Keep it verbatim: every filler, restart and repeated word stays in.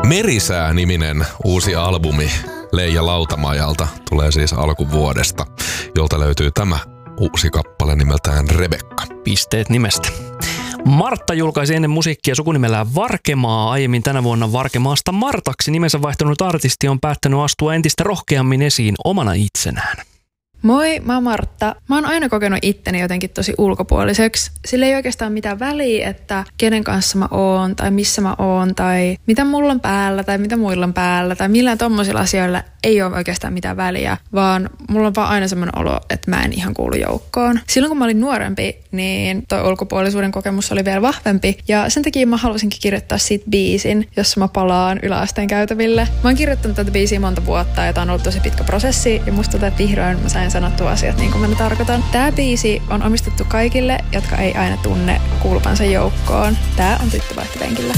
Merisää-niminen uusi albumi Leija Lautamajalta tulee siis alkuvuodesta, jolta löytyy tämä uusi kappale nimeltään Rebekka. Pisteet nimestä. Martta julkaisi ennen musiikkia sukunimellään Varkemaa. Aiemmin tänä vuonna Varkemaasta Martaksi nimensä vaihtanut artisti on päättänyt astua entistä rohkeammin esiin omana itsenään. Moi, mä oon Martta. Mä oon aina kokenut itteni jotenkin tosi ulkopuoliseksi. Sillä ei oikeastaan mitään väliä, että kenen kanssa mä oon tai missä mä oon tai mitä mulla on päällä tai mitä muilla on päällä tai millään tommosilla asioilla ei ole oikeastaan mitään väliä, vaan mulla on vaan aina semmoinen olo, että mä en ihan kuulu joukkoon. Silloin kun mä olin nuorempi, niin toi ulkopuolisuuden kokemus oli vielä vahvempi ja sen takia mä halusinkin kirjoittaa siitä biisin, jossa mä palaan yläasteen käytäville. Mä oon kirjoittanut tätä biisiä monta vuotta ja tää on ollut tosi pitkä prosessi ja musta tuntuu, että vihdoin mä sain sanottua asiat niin kuin mä ne tarkoitan. Tää biisi on omistettu kaikille, jotka ei aina tunne kuuluvansa joukkoon. Tää on tyttö vaihtopenkillä.